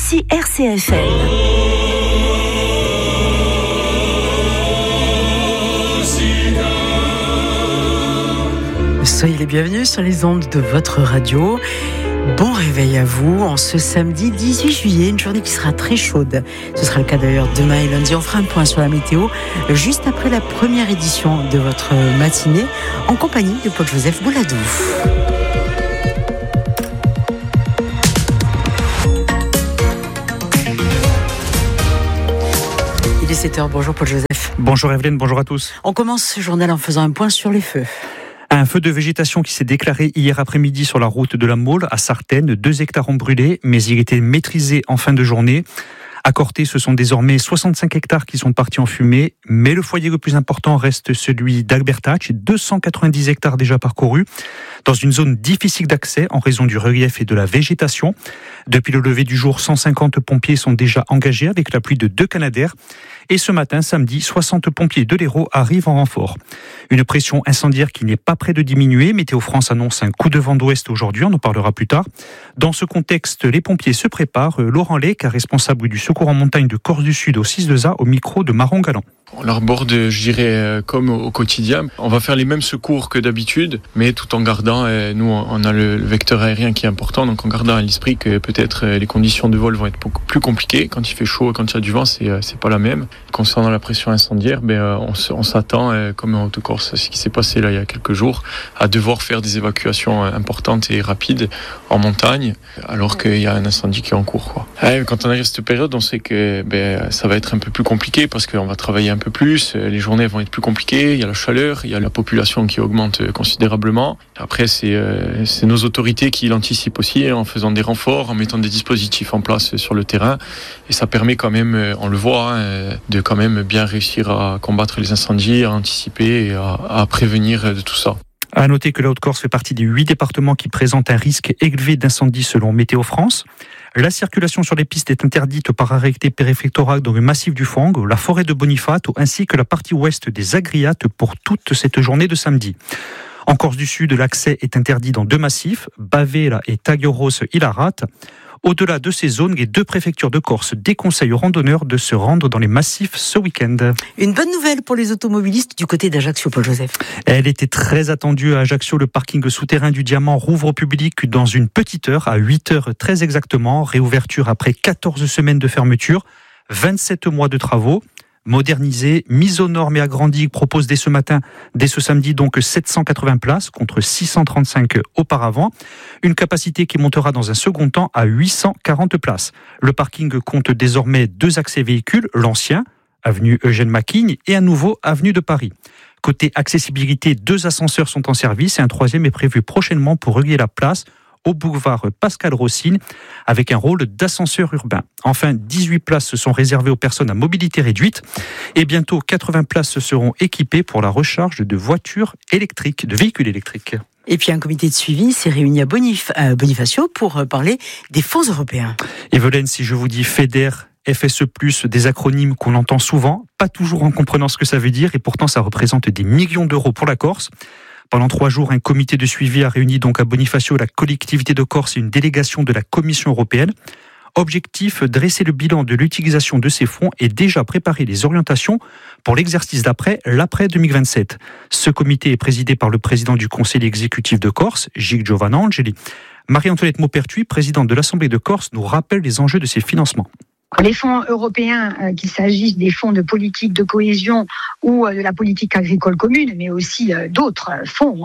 Ici RCFM. Soyez les bienvenus sur les ondes de votre radio. Bon réveil à vous en ce samedi 18 juillet, une journée qui sera très chaude. Ce sera le cas d'ailleurs demain et lundi. On fera un point sur la météo juste après la première édition de votre matinée en compagnie de Paul-Joseph Bouladou. Il est 7h, bonjour Paul-Joseph. Bonjour Evelyne, bonjour à tous. On commence ce journal en faisant un point sur les feux. Un feu de végétation qui s'est déclaré hier après-midi sur la route de la Maule à Sartène. 2 hectares ont brûlé, mais il était maîtrisé en fin de journée. À Corté, ce sont désormais 65 hectares qui sont partis en fumée, mais le foyer le plus important reste celui d'Albertach, 290 hectares déjà parcourus, dans une zone difficile d'accès en raison du relief et de la végétation. Depuis le lever du jour, 150 pompiers sont déjà engagés avec l'appui de 2 Canadair. Et ce matin, samedi, 60 pompiers de l'Hérault arrivent en renfort. Une pression incendiaire qui n'est pas près de diminuer. Météo France annonce un coup de vent d'ouest aujourd'hui, on en parlera plus tard. Dans ce contexte, les pompiers se préparent. Laurent Lec, responsable du secours en montagne de Corse du Sud au 6-2A, au micro de Maron Galland. On l'aborde, je dirais, comme au quotidien. On va faire les mêmes secours que d'habitude, mais tout en gardant, nous, on a le vecteur aérien qui est important, donc en gardant à l'esprit que peut-être les conditions de vol vont être beaucoup plus compliquées. Quand il fait chaud et quand il y a du vent, c'est pas la même. Concernant la pression incendiaire, on s'attend, comme en Haute-Corse, ce qui s'est passé là il y a quelques jours, à devoir faire des évacuations importantes et rapides en montagne, alors qu'il y a un incendie qui est en cours, quoi. Quand on arrive à cette période, on sait que ça va être un peu plus compliqué parce qu'on va travailler un peu plus, les journées vont être plus compliquées, il y a la chaleur, il y a la population qui augmente considérablement. Après, c'est nos autorités qui l'anticipent aussi, en faisant des renforts, en mettant des dispositifs en place sur le terrain. Et ça permet quand même, on le voit, de quand même bien réussir à combattre les incendies, à anticiper et à prévenir de tout ça. À noter que la Haute-Corse fait partie des 8 départements qui présentent un risque élevé d'incendie selon Météo France. La circulation sur les pistes est interdite par arrêté préfectoral dans le massif du Fang, la forêt de Bonifato ainsi que la partie ouest des Agriates pour toute cette journée de samedi. En Corse du Sud, l'accès est interdit dans 2 massifs, Bavela et Tagueros-Ilarat. Au-delà de ces zones, les 2 préfectures de Corse déconseillent aux randonneurs de se rendre dans les massifs ce week-end. Une bonne nouvelle pour les automobilistes du côté d'Ajaccio, Paul-Joseph. Elle était très attendue à Ajaccio. Le parking souterrain du Diamant rouvre au public dans une petite heure, à 8h très exactement. Réouverture après 14 semaines de fermeture, 27 mois de travaux. Modernisé, mise aux normes et agrandi, propose dès ce samedi donc 780 places contre 635 auparavant. Une capacité qui montera dans un second temps à 840 places. Le parking compte désormais 2 accès véhicules, l'ancien, avenue Eugène Maquigne, et un nouveau, avenue de Paris. Côté accessibilité, 2 ascenseurs sont en service et un 3e est prévu prochainement pour relier la place au boulevard Pascal Rossine, avec un rôle d'ascenseur urbain. Enfin, 18 places sont réservées aux personnes à mobilité réduite et bientôt 80 places seront équipées pour la recharge de voitures électriques, de véhicules électriques. Et puis un comité de suivi s'est réuni à Bonifacio pour parler des fonds européens. Evelyne, si je vous dis FEDER, FSE+, des acronymes qu'on entend souvent, pas toujours en comprenant ce que ça veut dire, et pourtant ça représente des millions d'euros pour la Corse. Pendant 3 jours, un comité de suivi a réuni donc à Bonifacio la collectivité de Corse et une délégation de la Commission européenne. Objectif, dresser le bilan de l'utilisation de ces fonds et déjà préparer les orientations pour l'exercice l'après 2027. Ce comité est présidé par le président du Conseil exécutif de Corse, Gilles Giovanangeli. Marie-Antoinette Maupertuis, présidente de l'Assemblée de Corse, nous rappelle les enjeux de ces financements. Les fonds européens, qu'il s'agisse des fonds de politique de cohésion ou de la politique agricole commune, mais aussi d'autres fonds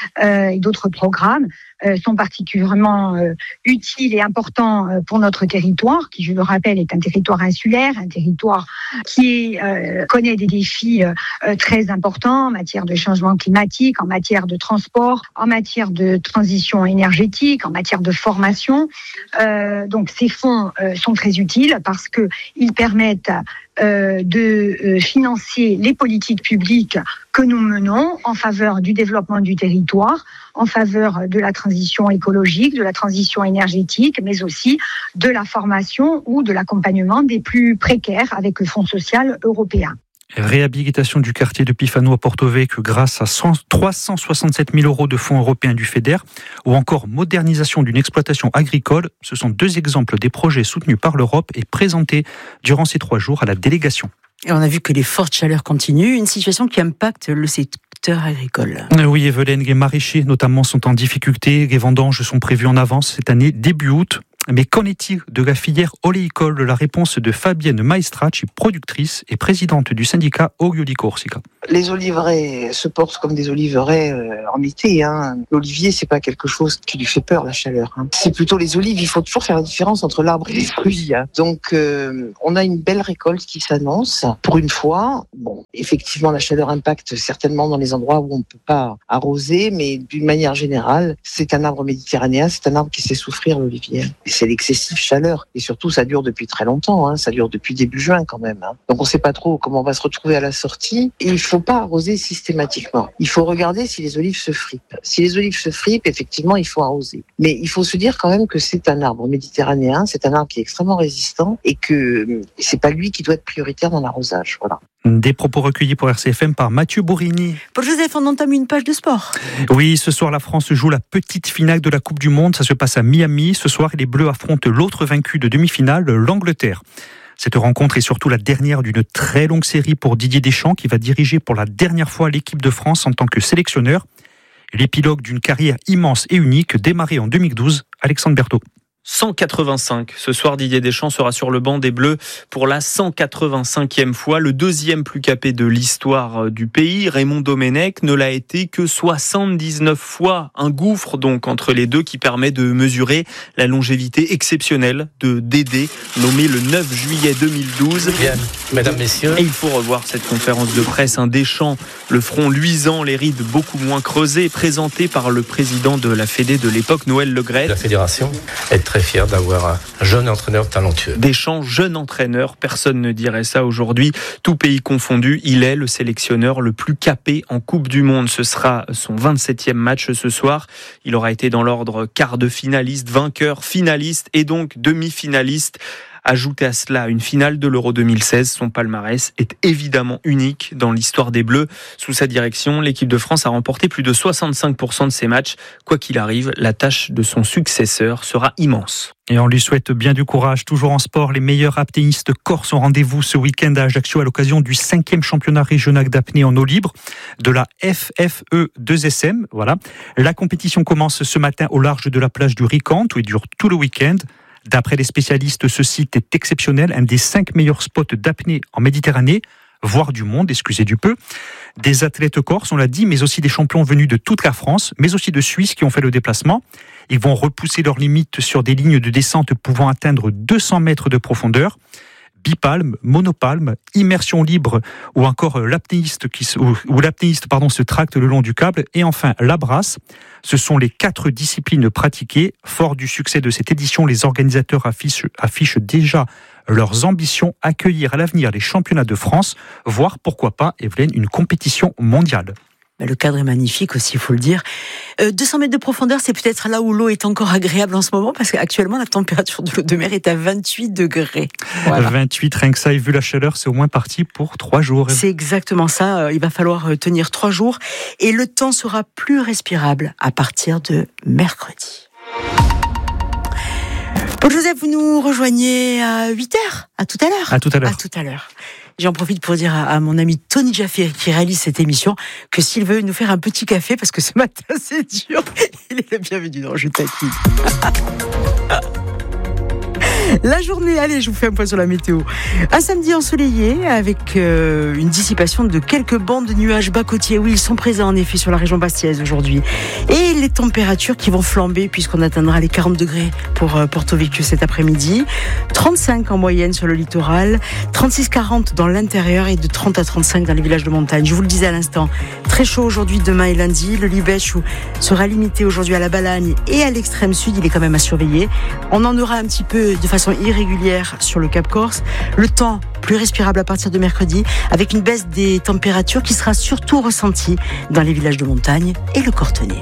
et d'autres programmes, sont particulièrement utiles et importants pour notre territoire, qui, je le rappelle, est un territoire insulaire, un territoire qui connaît des défis très importants en matière de changement climatique, en matière de transport, en matière de transition énergétique, en matière de formation. Donc ces fonds sont très utiles parce qu'ils permettent de financer les politiques publiques que nous menons en faveur du développement du territoire, en faveur de la transition écologique, de la transition énergétique, mais aussi de la formation ou de l'accompagnement des plus précaires avec le Fonds social européen. Réhabilitation du quartier de Pifano à Porto Vecchio grâce à 367 000 € de fonds européens du FEDER, ou encore modernisation d'une exploitation agricole. Ce sont 2 exemples des projets soutenus par l'Europe et présentés durant ces 3 jours à la délégation. Et on a vu que les fortes chaleurs continuent, une situation qui impacte le secteur agricole. Oui, Evelyne, les maraîchers notamment sont en difficulté. Les vendanges sont prévues en avance cette année, début août. Mais qu'en est-il de la filière oléicole? La réponse de Fabienne Maestracci, productrice et présidente du syndicat Olio di Corsica. Les oliveraies se portent comme des oliveraies en été. L'olivier, c'est pas quelque chose qui lui fait peur, la chaleur. C'est plutôt les olives. Il faut toujours faire la différence entre l'arbre et les fruits. Donc, on a une belle récolte qui s'annonce. Pour une fois, effectivement, la chaleur impacte certainement dans les endroits où on ne peut pas arroser, mais d'une manière générale, c'est un arbre méditerranéen, c'est un arbre qui sait souffrir, l'olivier. C'est l'excessive chaleur. Et surtout, ça dure depuis très longtemps. Ça dure depuis début juin quand même. Donc, on ne sait pas trop comment on va se retrouver à la sortie. Et il ne faut pas arroser systématiquement. Il faut regarder si les olives se fripent. Si les olives se fripent, effectivement, il faut arroser. Mais il faut se dire quand même que c'est un arbre méditerranéen, c'est un arbre qui est extrêmement résistant et que c'est pas lui qui doit être prioritaire dans l'arrosage. Voilà. Des propos recueillis pour RCFM par Mathieu Bourrini. Paul-Joseph, on entame une page de sport. Oui, ce soir, la France joue la petite finale de la Coupe du Monde. Ça se passe à Miami. Ce soir, les Bleus affrontent l'autre vaincu de demi-finale, l'Angleterre. Cette rencontre est surtout la dernière d'une très longue série pour Didier Deschamps, qui va diriger pour la dernière fois l'équipe de France en tant que sélectionneur. L'épilogue d'une carrière immense et unique, démarrée en 2012, Alexandre Berthaud. 185. Ce soir, Didier Deschamps sera sur le banc des Bleus pour la 185e fois. Le deuxième plus capé de l'histoire du pays, Raymond Domenech, ne l'a été que 79 fois. Un gouffre donc entre les deux qui permet de mesurer la longévité exceptionnelle de Dédé, nommé le 9 juillet 2012. Bien, mesdames, messieurs. Et il faut revoir cette conférence de presse. Un Deschamps, le front luisant, les rides beaucoup moins creusées, présenté par le président de la Fédé de l'époque, Noël Le Graët. La fédération est très fier d'avoir un jeune entraîneur talentueux. Deschamps, jeune entraîneur, personne ne dirait ça aujourd'hui. Tout pays confondu, il est le sélectionneur le plus capé en Coupe du Monde. Ce sera son 27e match ce soir. Il aura été dans l'ordre quart de finaliste, vainqueur, finaliste et donc demi-finaliste. Ajoutez à cela une finale de l'Euro 2016. Son palmarès est évidemment unique dans l'histoire des Bleus. Sous sa direction, l'équipe de France a remporté plus de 65% de ses matchs. Quoi qu'il arrive, la tâche de son successeur sera immense. Et on lui souhaite bien du courage. Toujours en sport, les meilleurs apnéistes corses ont rendez-vous ce week-end à Ajaccio à l'occasion du 5e championnat régional d'apnée en eau libre de la FFE 2SM. Voilà. La compétition commence ce matin au large de la plage du Ricante où il dure tout le week-end. D'après les spécialistes, ce site est exceptionnel, un des 5 meilleurs spots d'apnée en Méditerranée, voire du monde, excusez du peu. Des athlètes corses, on l'a dit, mais aussi des champions venus de toute la France, mais aussi de Suisse qui ont fait le déplacement. Ils vont repousser leurs limites sur des lignes de descente pouvant atteindre 200 mètres de profondeur. Bipalme, monopalme, immersion libre ou encore l'apnéiste se tracte le long du câble et enfin la brasse. Ce sont les 4 disciplines pratiquées. Fort du succès de cette édition, les organisateurs affichent déjà leurs ambitions, accueillir à l'avenir les championnats de France, voire pourquoi pas, Evelyne, une compétition mondiale. Le cadre est magnifique aussi, il faut le dire. 200 mètres de profondeur, c'est peut-être là où l'eau est encore agréable en ce moment, parce qu'actuellement, la température de l'eau de mer est à 28 degrés. Voilà. 28, rien que ça, et vu la chaleur, c'est au moins parti pour 3 jours. C'est exactement ça, il va falloir tenir 3 jours, et le temps sera plus respirable à partir de mercredi. Paul-Joseph, vous nous rejoignez à 8h. À tout à l'heure. À tout à l'heure. À tout à l'heure. J'en profite pour dire à mon ami Tony Jaffé, qui réalise cette émission, que s'il veut nous faire un petit café, parce que ce matin c'est dur, il est le bienvenu dans Je taquine. La journée, allez, je vous fais un point sur la météo. Un samedi ensoleillé avec une dissipation de quelques bandes de nuages bas côtiers. Oui, ils sont présents en effet sur la région bastiaise aujourd'hui. Et les températures qui vont flamber puisqu'on atteindra les 40 degrés pour Porto Vecchio cet après-midi. 35 en moyenne sur le littoral, 36-40 dans l'intérieur et de 30 à 35 dans les villages de montagne. Je vous le disais à l'instant, très chaud aujourd'hui, demain et lundi. Le Libèche sera limité aujourd'hui à la Balagne et à l'extrême sud. Il est quand même à surveiller. On en aura un petit peu de façon irrégulière sur le Cap Corse. Le temps plus respirable à partir de mercredi avec une baisse des températures qui sera surtout ressentie dans les villages de montagne et le Cortenay.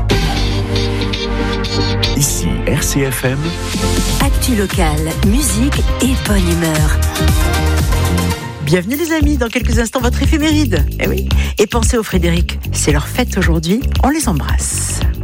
Ici RCFM. Actu locale, musique et bonne humeur. Bienvenue les amis, dans quelques instants votre éphéméride. Eh oui. Et pensez aux Frédéric, c'est leur fête aujourd'hui, on les embrasse.